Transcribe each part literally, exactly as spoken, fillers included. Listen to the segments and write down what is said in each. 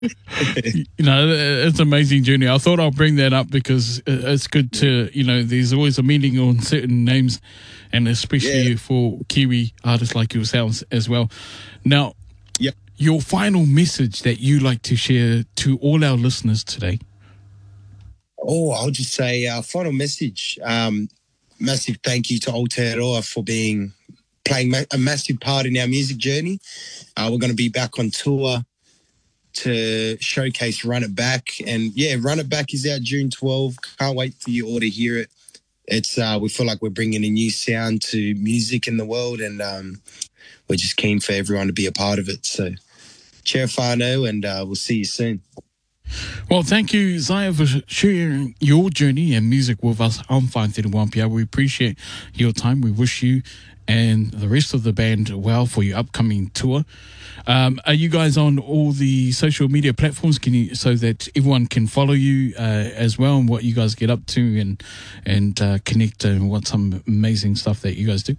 You know, it's an amazing journey. I thought I'll bring that up because it's good to, you know, there's always a meaning on certain names, and especially Yeah. for Kiwi artists like yourselves as well. Now, Yep. your final message that you like to share to all our listeners today. Oh, I'll just say uh, final message. Um, massive thank you to Aotearoa for being playing ma- a massive part in our music journey. Uh, we're going to be back on tour to showcase Run It Back. And yeah, Run It Back is out June twelfth. Can't wait for you all to hear it. It's uh, we feel like we're bringing a new sound to music in the world, and um, we're just keen for everyone to be a part of it. So, Chair Whānau, and uh, we'll see you soon. Well, thank you, Zaya, for sharing your journey and music with us on five thirty-one P R. We appreciate your time. We wish you and the rest of the band well for your upcoming tour. Um, are you guys on all the social media platforms? Can you so that everyone can follow you uh, as well, and what you guys get up to, and and uh, connect and what some amazing stuff that you guys do?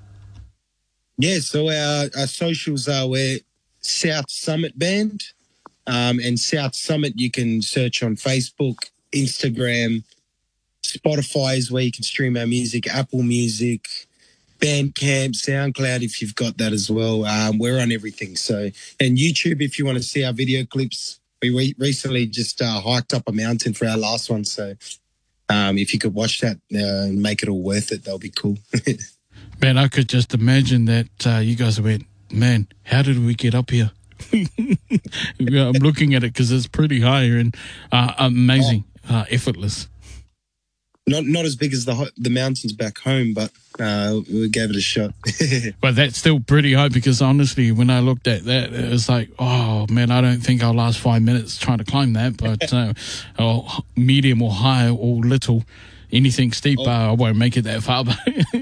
Yeah, so our, our socials are we're South Summit Band. Um, and South Summit, you can search on Facebook, Instagram, Spotify is where you can stream our music, Apple Music, Bandcamp, SoundCloud if you've got that as well. Um, we're on everything. So, and YouTube if you want to see our video clips. We re- recently just uh, hiked up a mountain for our last one. So, um, if you could watch that uh, and make it all worth it, that'll be cool. Man, I could just imagine that uh, you guys went, man, how did we get up here? Yeah, I'm looking at it because it's pretty high and uh, amazing, uh, effortless. Not not as big as the the mountains back home, but uh, we gave it a shot. But that's still pretty high because honestly, when I looked at that, it was like, oh man, I don't think I'll last five minutes trying to climb that. But uh, or medium or high or little, anything steep, oh. uh, I won't make it that far.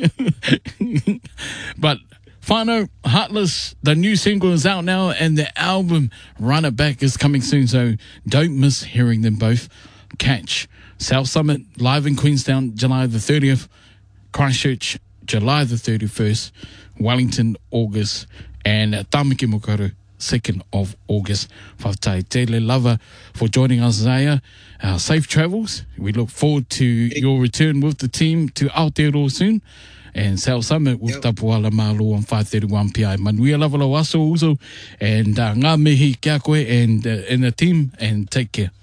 But Whānau, Heartless, the new single is out now, and the album Run It Back is coming soon, so don't miss hearing them both. Catch South Summit live in Queenstown, July the thirtieth, Christchurch, July the thirty-first, Wellington, August, and Tamaki Makaurau, second of August. Whakatae tele lava for joining us, Zaya. Uh, safe travels. We look forward to your return with the team to Aotearoa soon. And South Summit with yep. Tapuala Malo on five thirty-one P I. Manuia Lavalo Aso Uzo and uh, ngā mihi kia koe and, uh, and the team, and take care.